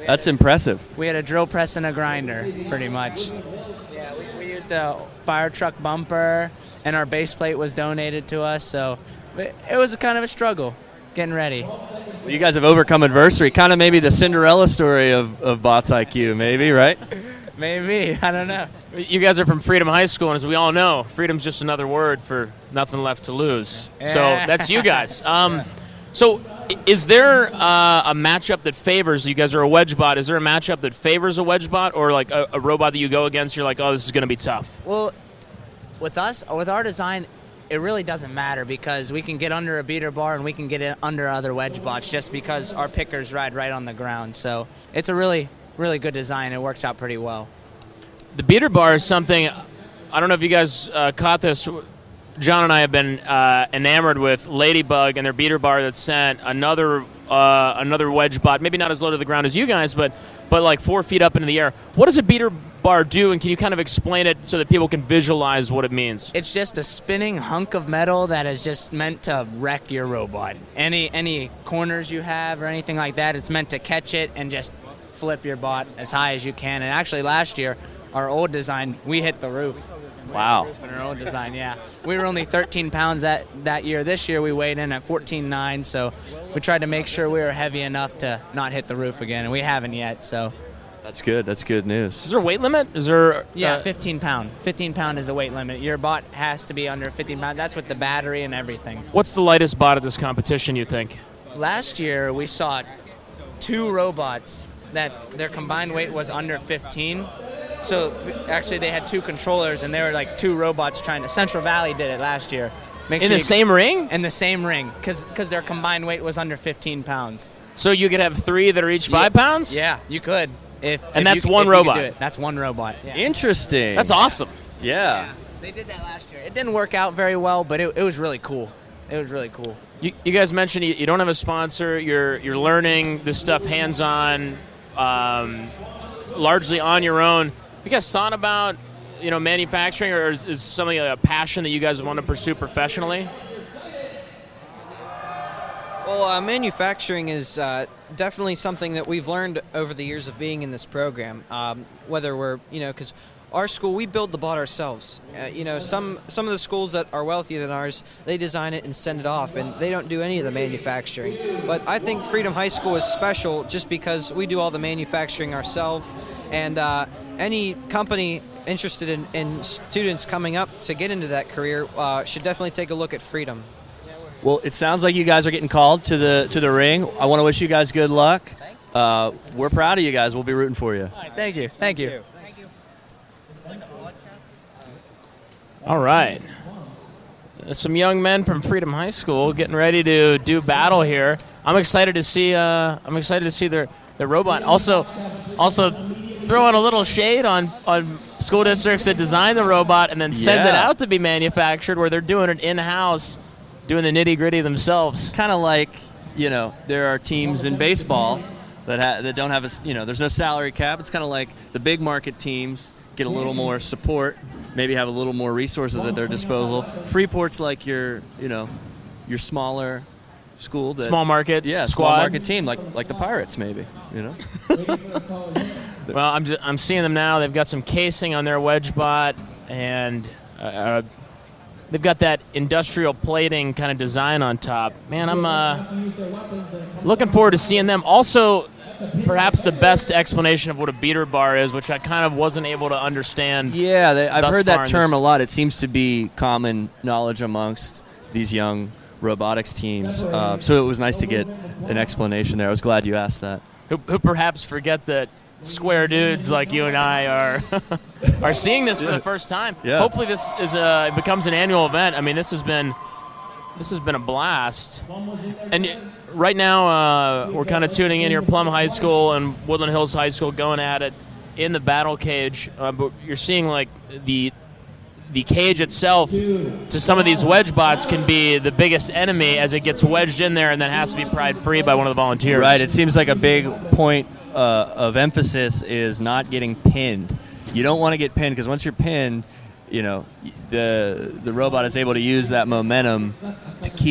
That's impressive. We had a drill press and a grinder, pretty much. Yeah, we used a fire truck bumper, and our base plate was donated to us, so it was kind of a struggle getting ready. Well, you guys have overcome adversity, kind of maybe the Cinderella story of Bots IQ, maybe, right? Maybe. I don't know. You guys are from Freedom High School, and as we all know, freedom's just another word for nothing left to lose. So that's you guys. So is there a matchup that favors, you guys are a wedge bot, is there a matchup that favors a wedge bot, or like a robot that you go against, you're like, oh, this is going to be tough? Well, with our design, it really doesn't matter because we can get under a beater bar and we can get it under other wedge bots just because our pickers ride right on the ground. So it's a really, really good design. It works out pretty well. The beater bar is something, I don't know if you guys caught this. John and I have been enamored with Ladybug and their beater bar that sent another wedge bot, maybe not as low to the ground as you guys, but like 4 feet up into the air. What does a beater bar do, and can you kind of explain it so that people can visualize what it means? It's just a spinning hunk of metal that is just meant to wreck your robot. Any corners you have or anything like that, it's meant to catch it and just flip your bot as high as you can. And actually last year, our old design, we hit the roof. Wow. In our old design, yeah. We were only 13 pounds that year. This year we weighed in at 14.9, so we tried to make sure we were heavy enough to not hit the roof again, and we haven't yet, so. That's good. That's good news. Is there a weight limit? Is there? Yeah, 15 pound. 15 pound is the weight limit. Your bot has to be under 15 pounds. That's with the battery and everything. What's the lightest bot at this competition, you think? Last year we saw 2 robots that their combined weight was under 15. So actually they had 2 controllers and they were like 2 robots trying to. Central Valley did it last year. In the same ring? In the same ring, because their combined weight was under 15 pounds. So you could have 3 that are each 5 pounds? Yeah, you could. And that's one robot? That's one robot. Yeah. Interesting. That's awesome. Yeah. They did that last year. It didn't work out very well, but it was really cool. It was really cool. You guys mentioned you don't have a sponsor. You're learning this stuff hands-on, largely on your own. Have you guys thought about manufacturing, or is something a passion that you guys want to pursue professionally? Well, manufacturing is definitely something that we've learned over the years of being in this program. Whether we're, because our school, we build the bot ourselves. Some of the schools that are wealthier than ours, they design it and send it off, and they don't do any of the manufacturing. But I think Freedom High School is special just because we do all the manufacturing ourselves, and any company interested in students coming up to get into that career should definitely take a look at Freedom. Well, it sounds like you guys are getting called to the ring. I want to wish you guys good luck. We're proud of you guys. We'll be rooting for you. All right, thank you. Thank you. All right. Some young men from Freedom High School getting ready to do battle here. I'm excited to see. Their robot. Also throwing a little shade on school districts that design the robot and then send it out to be manufactured, where they're doing it in-house, doing the nitty-gritty themselves. Kind of like, there are teams in baseball that don't have there's no salary cap. It's kind of like the big market teams get a little more support, maybe have a little more resources at their disposal. Freeport's like your smaller school, small market, squad. Small market team, like the Pirates, maybe. Well, I'm seeing them now. They've got some casing on their wedge bot, and they've got that industrial plating kind of design on top. Man, I'm looking forward to seeing them. Also, perhaps the best explanation of what a beater bar is, which I kind of wasn't able to understand. Yeah, I've heard that term a lot. It seems to be common knowledge amongst these young robotics teams. So it was nice to get an explanation there. I was glad you asked that. Who perhaps forget that square dudes like you and I are seeing this for the first time. Yeah. Hopefully this becomes an annual event. I mean, this has been a blast. And right now we're kind of tuning in here, Plum High School and Woodland Hills High School going at it in the battle cage. But you're seeing like the cage itself to some of these wedge bots can be the biggest enemy as it gets wedged in there and then has to be pried free by one of the volunteers. Right. It seems like a big point of emphasis is not getting pinned. You don't want to get pinned because once you're pinned, the robot is able to use that momentum to keep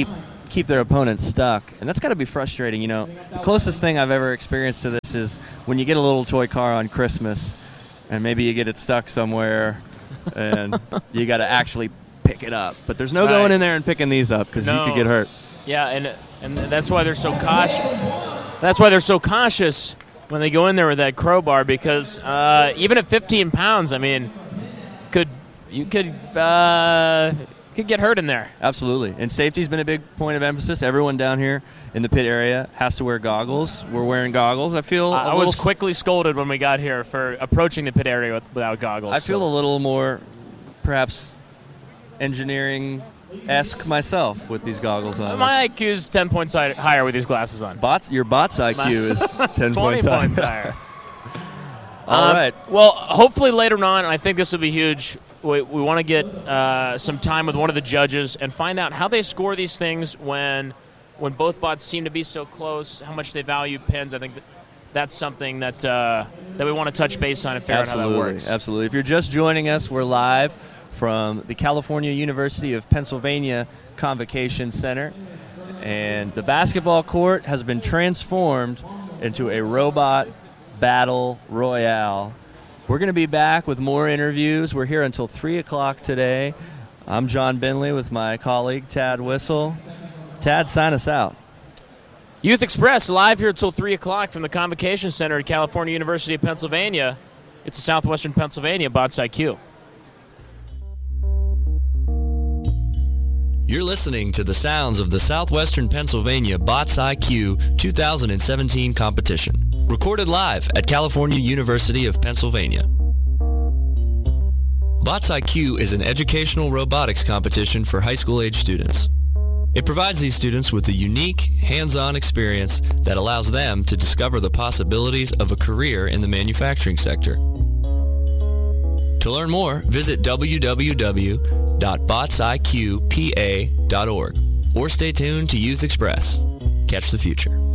keep their opponents stuck, and that's got to be frustrating. The closest thing I've ever experienced to this is when you get a little toy car on Christmas, and maybe you get it stuck somewhere, and you got to actually pick it up. But there's no going in there and picking these up because you could get hurt. Yeah, and that's why they're so cautious. That's why they're so cautious when they go in there with that crowbar, because even at 15 pounds, I mean, you could get hurt in there. Absolutely. And safety's been a big point of emphasis. Everyone down here in the pit area has to wear goggles. We're wearing goggles. I feel I was quickly scolded when we got here for approaching the pit area without goggles. I feel a little more, perhaps, engineering-esque myself with these goggles on. My IQ is 10 points higher with these glasses on. Your bot's IQ is 10 20 points higher. All right. Well, hopefully later on, I think this will be huge. We want to get some time with one of the judges and find out how they score these things when both bots seem to be so close, how much they value pins. I think that's something that we want to touch base on and figure out how that works. Absolutely. If you're just joining us, we're live from the California University of Pennsylvania Convocation Center. And the basketball court has been transformed into a robot battle royale. We're going to be back with more interviews. We're here until 3 o'clock today. I'm John Bentley with my colleague, Tad Whistle. Tad, sign us out. Youth Express live here until 3 o'clock from the Convocation Center at California University of Pennsylvania. It's a Southwestern Pennsylvania Bots IQ. You're listening to the sounds of the Southwestern Pennsylvania Bots IQ 2017 competition, recorded live at California University of Pennsylvania. Bots IQ is an educational robotics competition for high school age students. It provides these students with a unique, hands-on experience that allows them to discover the possibilities of a career in the manufacturing sector. To learn more, visit www.botsiqpa.org or stay tuned to Youth Express. Catch the future.